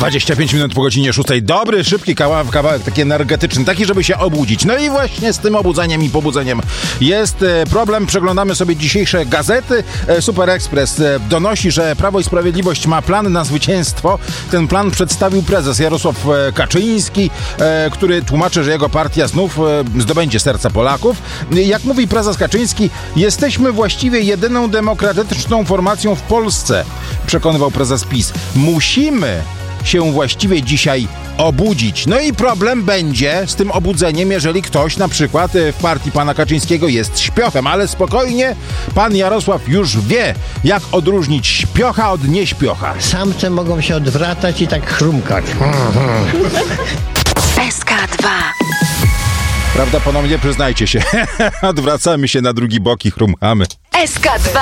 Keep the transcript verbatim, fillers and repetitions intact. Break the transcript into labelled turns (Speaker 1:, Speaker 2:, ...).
Speaker 1: dwadzieścia pięć minut po godzinie szóstej. Dobry, szybki kawałek, kawałek taki energetyczny, taki, żeby się obudzić. No i właśnie z tym obudzeniem i pobudzeniem jest problem. Przeglądamy sobie dzisiejsze gazety. Super Express donosi, że Prawo i Sprawiedliwość ma plan na zwycięstwo. Ten plan przedstawił prezes Jarosław Kaczyński, który tłumaczy, że jego partia znów zdobędzie serca Polaków. Jak mówi prezes Kaczyński, jesteśmy właściwie jedyną demokratyczną formacją w Polsce, przekonywał prezes PiS. Musimy się właściwie dzisiaj obudzić. No i problem będzie z tym obudzeniem, jeżeli ktoś na przykład w partii pana Kaczyńskiego jest śpiochem, ale spokojnie, pan Jarosław już wie, jak odróżnić śpiocha od nieśpiocha.
Speaker 2: Samce mogą się odwracać i tak chrumkać.
Speaker 3: S K dwa.
Speaker 1: Prawda, ponownie przyznajcie się. Odwracamy się na drugi bok i chrumkamy.
Speaker 3: S K dwa.